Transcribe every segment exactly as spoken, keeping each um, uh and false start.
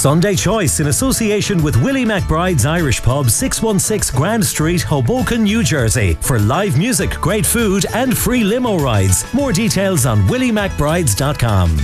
Sunday Choice in association with Willie McBride's Irish Pub, six one six Grand Street, Hoboken, New Jersey. For live music, great food and free limo rides. More details on willie mcbrides dot com.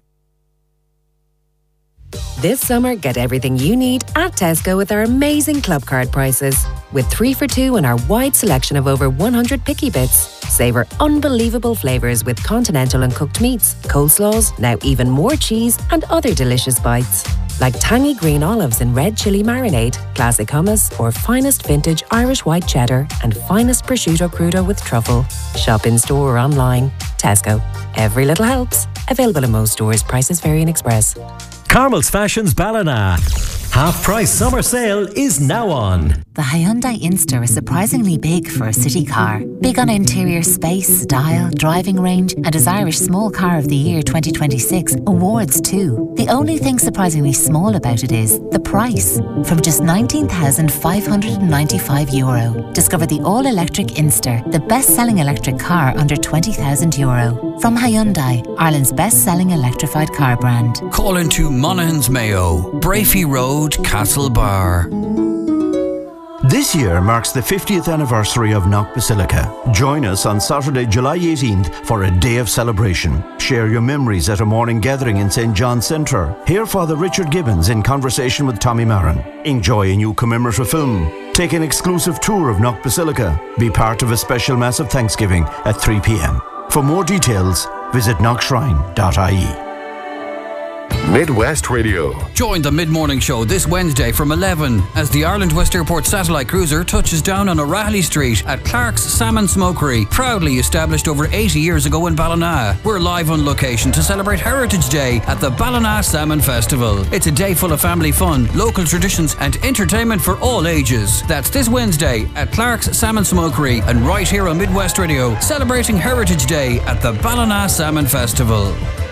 This summer, get everything you need at Tesco with our amazing club card prices. With three for two and our wide selection of over one hundred picky bits. Savour unbelievable flavours with continental and cooked meats, coleslaws, now even more cheese and other delicious bites. Like tangy green olives in red chilli marinade, classic hummus, or finest vintage Irish white cheddar and finest prosciutto crudo with truffle. Shop in store or online. Tesco. Every little helps. Available in most stores. Prices vary in Express. Carmel's Fashions Ballina. Half price summer sale is now on. The Hyundai Inster is surprisingly big for a city car. Big on interior space, style, driving range, and as Irish Small Car of the Year twenty twenty-six awards too. The only thing surprisingly small about it is the price. From just nineteen thousand five hundred ninety-five euro. Discover the all-electric Inster, the best-selling electric car under twenty thousand euro. From Hyundai, Ireland's best-selling electrified car brand. Call into Monaghan's Mayo, Brafey Road, Castlebar. This year marks the fiftieth anniversary of Knock Basilica. Join us on Saturday, July eighteenth for a day of celebration. Share your memories at a morning gathering in Saint John's Centre. Hear Father Richard Gibbons in conversation with Tommy Marin. Enjoy a new commemorative film. Take an exclusive tour of Knock Basilica. Be part of a special Mass of Thanksgiving at three p.m. For more details, visit knock shrine dot I E. Midwest Radio. Join the mid-morning show this Wednesday from eleven as the Ireland West Airport satellite cruiser touches down on O'Reilly Street at Clark's Salmon Smokery, proudly established over eighty years ago in Ballina. We're live on location to celebrate Heritage Day at the Ballina Salmon Festival. It's a day full of family fun, local traditions and entertainment for all ages. That's this Wednesday at Clark's Salmon Smokery and right here on Midwest Radio, celebrating Heritage Day at the Ballina Salmon Festival.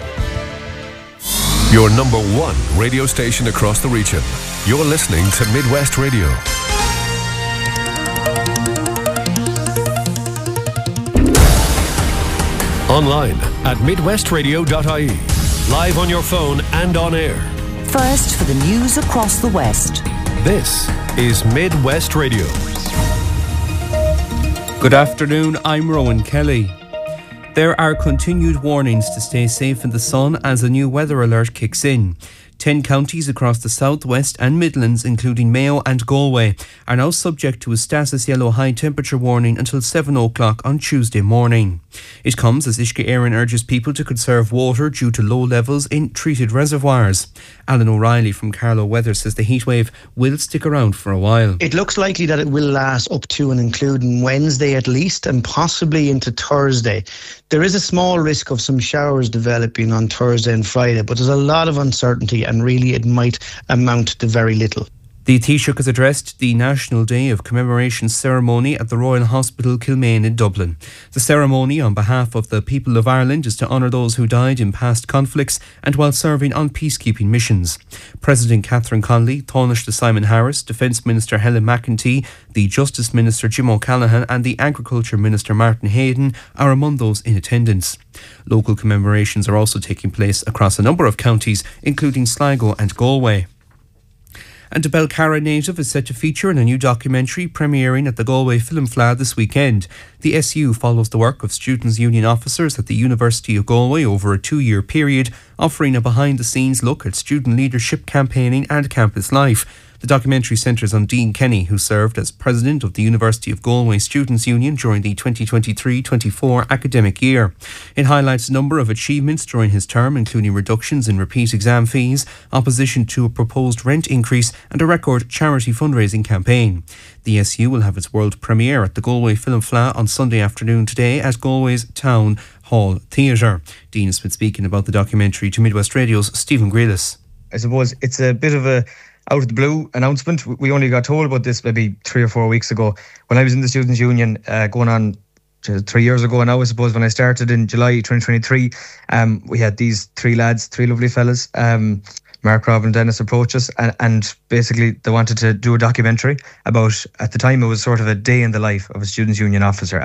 Your number one radio station across the region. You're listening to Midwest Radio. Online at midwest radio dot I E. Live on your phone and on air. First for the news across the West. This is Midwest Radio. Good afternoon, I'm Rowan Kelly. There are continued warnings to stay safe in the sun as a new weather alert kicks in. Ten counties across the southwest and Midlands, including Mayo and Galway, are now subject to a status yellow high temperature warning until seven o'clock on Tuesday morning. It comes as Uisce Éireann urges people to conserve water due to low levels in treated reservoirs. Alan O'Reilly from Carlow Weather says the heatwave will stick around for a while. It looks likely that it will last up to and including Wednesday at least, and possibly into Thursday. There is a small risk of some showers developing on Thursday and Friday, but there's a lot of uncertainty and really it might amount to very little. The Taoiseach has addressed the National Day of Commemoration ceremony at the Royal Hospital Kilmaine in Dublin. The ceremony on behalf of the people of Ireland is to honour those who died in past conflicts and while serving on peacekeeping missions. President Catherine Connolly, Taoiseach Simon Harris, Defence Minister Helen McEntee, the Justice Minister Jim O'Callaghan and the Agriculture Minister Martin Hayden are among those in attendance. Local commemorations are also taking place across a number of counties, including Sligo and Galway. And a Belcarra native is set to feature in a new documentary premiering at the Galway Film Fleadh this weekend. The S U follows the work of Students' Union officers at the University of Galway over a two-year period, offering a behind-the-scenes look at student leadership, campaigning and campus life. The documentary centres on Dean Kenny, who served as president of the University of Galway Students' Union during the twenty twenty-three twenty-four academic year. It highlights a number of achievements during his term, including reductions in repeat exam fees, opposition to a proposed rent increase and a record charity fundraising campaign. The S U will have its world premiere at the Galway Film Fleadh on Sunday afternoon today at Galway's Town Hall Theatre. Dean has been speaking about the documentary to Midwest Radio's Stephen Grealis. I suppose it's a bit of a out of the blue announcement. We only got told about this maybe three or four weeks ago when I was in the Students' Union, uh, going on three years ago now, I suppose, when I started in July twenty twenty-three. Um, we had these three lads, three lovely fellas, um, Mark, Rob and Dennis, approach us and, and basically they wanted to do a documentary about, at the time it was sort of a day in the life of a Students' Union officer.